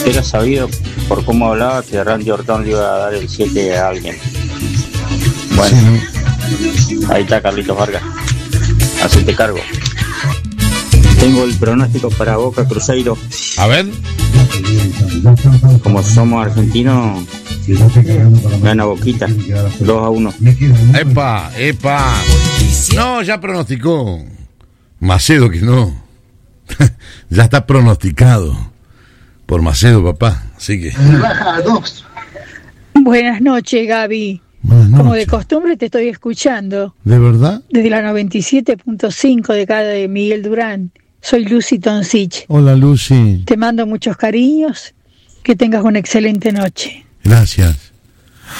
Era sabido por cómo hablaba que Randy Orton le iba a dar el 7 a alguien. Bueno, sí, ¿no? Ahí está Carlitos Vargas. Hacete cargo. Tengo el pronóstico para Boca Cruzeiro. A ver. Como somos argentinos, gana Boquita 2-1. Epa. No, ya pronosticó Macedo que no. Ya está pronosticado por Macedo, papá. Así que. Baja a 2. Buenas noches, Gaby. Buenas noches. Como de costumbre te estoy escuchando. ¿De verdad? Desde la 97.5 de cada de Miguel Durán. Soy Lucy Toncich. Hola, Lucy. Te mando muchos cariños. Que tengas una excelente noche. Gracias.